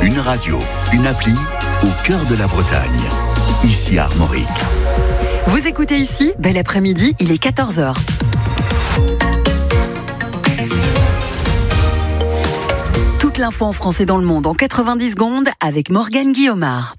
Une radio, une appli au cœur de la Bretagne. Ici Armorique. Vous écoutez ici, bel après-midi, il est 14h. Toute l'info en français dans le monde en 90 secondes avec Morgane Guillaumard.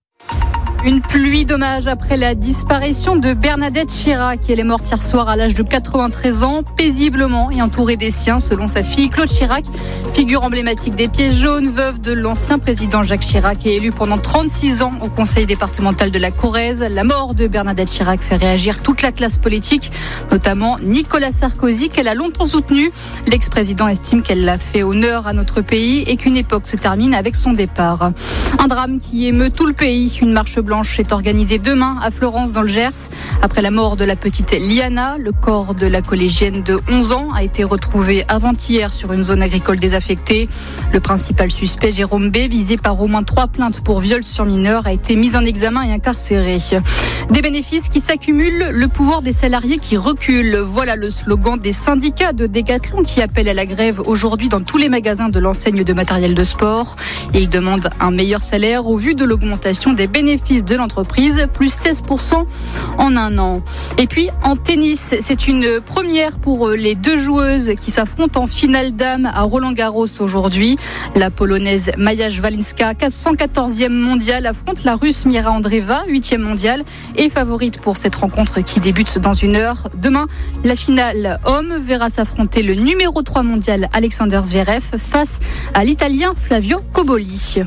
Une pluie d'hommages après la disparition de Bernadette Chirac. Elle est morte hier soir à l'âge de 93 ans, paisiblement et entourée des siens, selon sa fille Claude Chirac. Figure emblématique des Pieds jaunes, veuve de l'ancien président Jacques Chirac et élue pendant 36 ans au conseil départemental de la Corrèze. La mort de Bernadette Chirac fait réagir toute la classe politique, notamment Nicolas Sarkozy, qu'elle a longtemps soutenu. L'ex-président estime qu'elle a fait honneur à notre pays et qu'une époque se termine avec son départ. Un drame qui émeut tout le pays. Une marche blanche est organisée demain à Florence dans le Gers. Après la mort de la petite Liana, le corps de la collégienne de 11 ans a été retrouvé avant-hier sur une zone agricole désaffectée. Le principal suspect, Jérôme B, visé par au moins 3 plaintes pour viol sur mineur, a été mis en examen et incarcéré. Des bénéfices qui s'accumulent, le pouvoir des salariés qui recule. Voilà le slogan des syndicats de Décathlon qui appellent à la grève aujourd'hui dans tous les magasins de l'enseigne de matériel de sport. Et ils demandent un meilleur salaire au vu de l'augmentation des bénéfices de l'entreprise, plus 16% en un an. Et puis en tennis, c'est une première pour les deux joueuses qui s'affrontent en finale dames à Roland-Garros aujourd'hui. La polonaise Maja Szwalinska, 114e mondiale, affronte la russe Mira Andreeva, 8e mondiale, et favorite pour cette rencontre qui débute dans une heure. Demain, la finale homme verra s'affronter le numéro 3 mondial Alexander Zverev face à l'Italien Flavio Cobolli.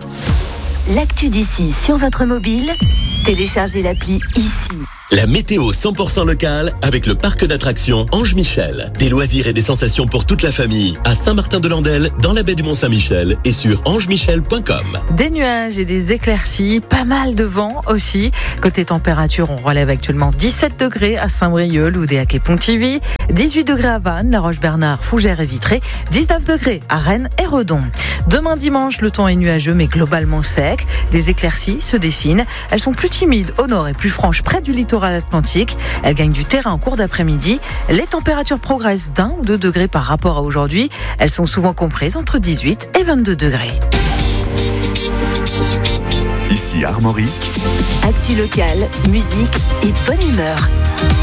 L'actu d'ici sur votre mobile, téléchargez l'appli ici. La météo 100% locale avec le parc d'attractions Ange Michel. Des loisirs et des sensations pour toute la famille à Saint-Martin-de-Landelle, dans la baie du Mont-Saint-Michel et sur angemichel.com. Des nuages et des éclaircies, pas mal de vent aussi. Côté température, on relève actuellement 17 degrés à Saint-Brieuc, Loudéac et Pontivy, 18 degrés à Vannes, La Roche-Bernard, Fougères et Vitré, 19 degrés à Rennes et Redon. Demain dimanche, le temps est nuageux mais globalement sec. Des éclaircies se dessinent. Elles sont plus timides au nord et plus franches près du littoral atlantique. Elles gagnent du terrain en cours d'après-midi. Les températures progressent d'1 ou 2 degrés par rapport à aujourd'hui. Elles sont souvent comprises entre 18 et 22 degrés. Ici Armorique. Actu locale, musique et bonne humeur.